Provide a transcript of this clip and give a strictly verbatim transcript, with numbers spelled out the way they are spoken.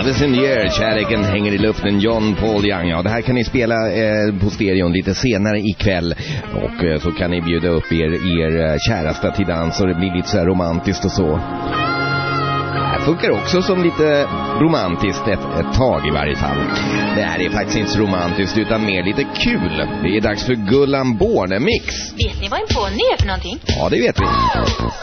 Love is in the air, kärleken hänger i luften, John Paul Young. Ja, det här kan ni spela eh, på stereon lite senare ikväll. Och eh, så kan ni bjuda upp er, er kärasta till dans och det blir lite så här romantiskt och så. Det funkar också som lite romantiskt ett, ett tag i varje fall. Det här är faktiskt inte så romantiskt utan mer lite kul. Det är dags för Gullan Borne-mix. Vet ni vad en pony är för någonting? Ja, det vet vi.